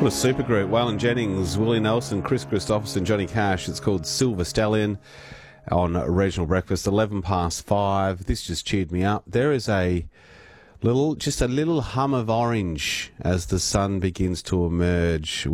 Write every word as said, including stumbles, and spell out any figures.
What a super group. Waylon Jennings, Willie Nelson, Chris Christopherson, Johnny Cash. It's called Silver Stallion on Regional Breakfast, eleven past five. This just cheered me up. There is a little, just a little hum of orange as the sun begins to emerge.